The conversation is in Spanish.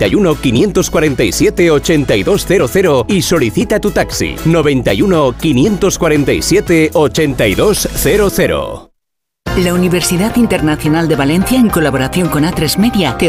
91 547 8200 y solicita tu taxi. 91 547 8200. La Universidad Internacional de Valencia, en colaboración con A3 Media, te